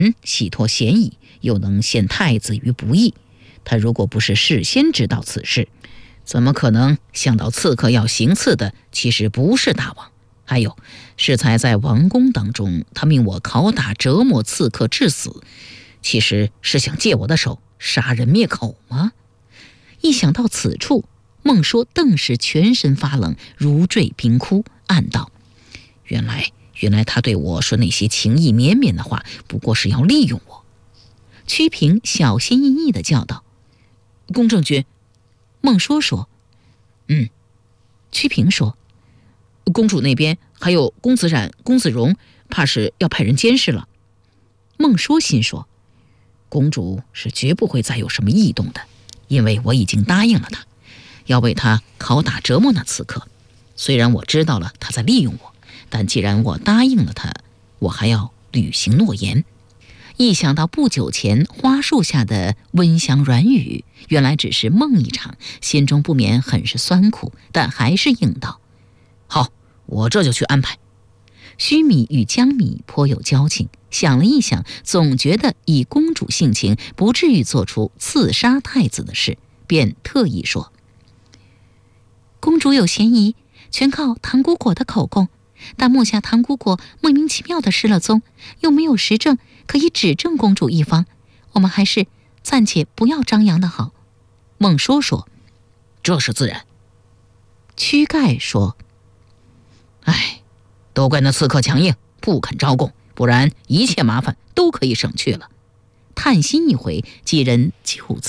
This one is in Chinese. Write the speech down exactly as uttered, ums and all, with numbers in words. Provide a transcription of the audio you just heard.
洗脱嫌疑，又能陷太子于不义。他如果不是事先知道此事，怎么可能想到刺客要行刺的其实不是大王？还有，适才在王宫当中，他命我拷打折磨刺客致死，其实是想借我的手杀人灭口吗？一想到此处，孟说顿时全身发冷，如坠冰窟，暗道：原来原来他对我说那些情意绵绵的话，不过是要利用我。屈平小心翼翼地叫道：公正君。孟说说：嗯。屈平说：公主那边还有公子冉、公子荣，怕是要派人监视了。孟说心说：公主是绝不会再有什么异动的，因为我已经答应了她，要为她拷打折磨那刺客。虽然我知道了她在利用我，但既然我答应了她，我还要履行诺言。一想到不久前花树下的温香软语，原来只是梦一场，心中不免很是酸苦，但还是应道：好，我这就去安排。须弥与江米颇有交情，想了一想，总觉得以公主性情，不至于做出刺杀太子的事，便特意说：公主有嫌疑，全靠唐姑果的口供，但目下唐姑果莫名其妙的失了踪，又没有实证可以指证公主一方，我们还是暂且不要张扬的好。孟说说：这是自然。屈盖说：哎，都怪那刺客强硬，不肯招供，不然一切麻烦都可以省去了。叹息一回，几人就此